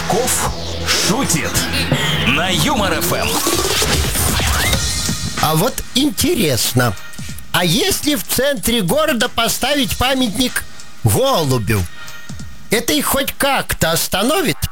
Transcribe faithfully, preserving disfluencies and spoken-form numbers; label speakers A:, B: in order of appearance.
A: Чесноков шутит на Юмор ФМ.
B: А вот интересно, а если в центре города поставить памятник голубю, это их хоть как-то остановит?